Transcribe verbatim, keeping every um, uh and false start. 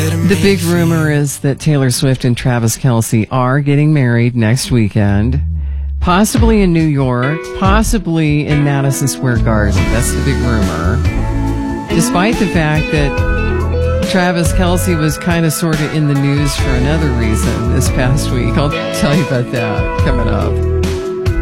The big rumor is that Taylor Swift and Travis Kelce are getting married next weekend, possibly in New York, possibly in Madison Square Garden. That's the big rumor. Despite the fact that Travis Kelce was kind of sort of in the news for another reason this past week. I'll tell you about that coming up.